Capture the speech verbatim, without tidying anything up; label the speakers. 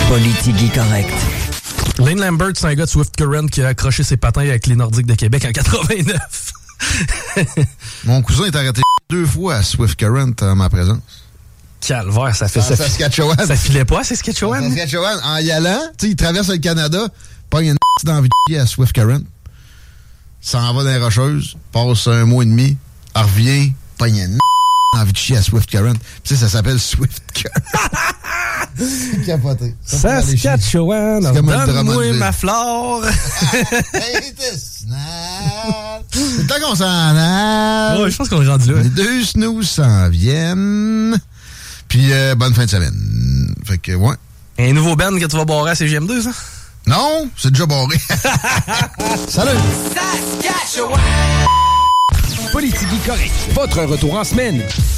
Speaker 1: Politique correct.
Speaker 2: Lane Lambert, c'est un gars de Swift Current qui a accroché ses patins avec les Nordiques de Québec en quatre-vingt-neuf.
Speaker 3: Mon cousin est arrêté deux fois à Swift Current en ma présence.
Speaker 2: Calvaire, ça fait
Speaker 3: ça.
Speaker 2: Ça,
Speaker 3: Saskatchewan.
Speaker 2: Ça filait pas à Saskatchewan?
Speaker 3: À Saskatchewan, en y allant, tu sais, il traverse le Canada, pogne une d'envie de à Swift Current, s'en va dans les Rocheuses, passe un mois et demi, revient, pogne une envie de chier à Swift Current. Tu sais, ça s'appelle Swift Current. C'est capoté.
Speaker 2: Saskatchewan, donne-moi ma flore.
Speaker 3: C'est le temps qu'on s'en aille.
Speaker 2: Ouais, je pense qu'on est rendu là.
Speaker 3: Les deux snooze s'en viennent. Puis, euh, bonne fin de semaine. Fait que, ouais.
Speaker 2: Un nouveau band que tu vas barrer à C G M deux, ça?
Speaker 3: Non, c'est déjà barré. Salut!
Speaker 1: Saskatchewan!
Speaker 4: Politique correct. Votre retour en semaine.